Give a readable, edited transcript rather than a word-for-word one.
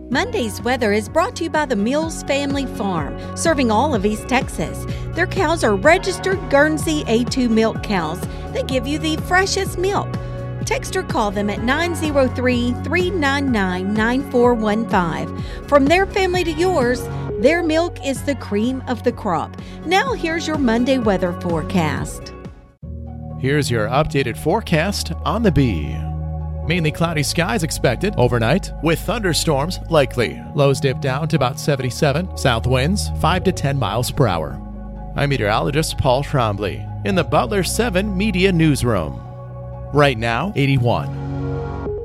Monday's weather is brought to you by the Mills Family Farm, serving all of East Texas. Their cows are registered Guernsey A2 milk cows. They give you the freshest milk. Text or call them at 903-399-9415. From their family to yours, their milk is the cream of the crop. Now here's your Monday weather forecast. Here's your updated forecast on the Bee. Mainly cloudy skies expected overnight, with thunderstorms likely. Lows dip down to about 77, south winds 5 to 10 miles per hour. I'm meteorologist Paul Trombley in the Butler 7 Media Newsroom. Right now, 81.